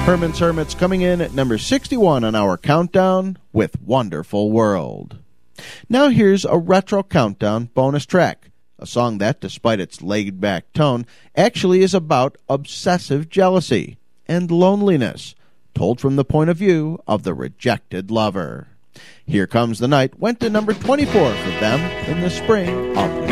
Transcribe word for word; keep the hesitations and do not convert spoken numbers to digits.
Herman's Hermits coming in at number sixty-one on our countdown with Wonderful World. Now here's a retro countdown bonus track, a song that, despite its laid-back tone, actually is about obsessive jealousy and loneliness, told from the point of view of the rejected lover. Here Comes the Night went to number twenty-four for them in the spring of